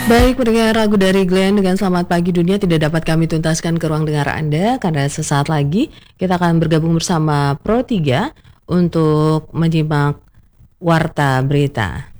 Baik, pendengar lagu dari Glenn dengan Selamat Pagi Dunia tidak dapat kami tuntaskan ke ruang dengar Anda karena sesaat lagi kita akan bergabung bersama Pro 3 untuk menyimak Warta Berita.